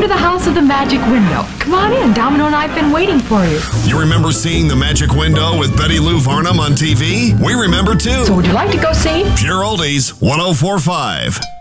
the House of the Magic Window. Come on in. Domino and I have been waiting for you. You remember seeing The Magic Window with Betty Lou Varnum on TV? We remember too. So would you like to go see? Pure Oldies 104.5.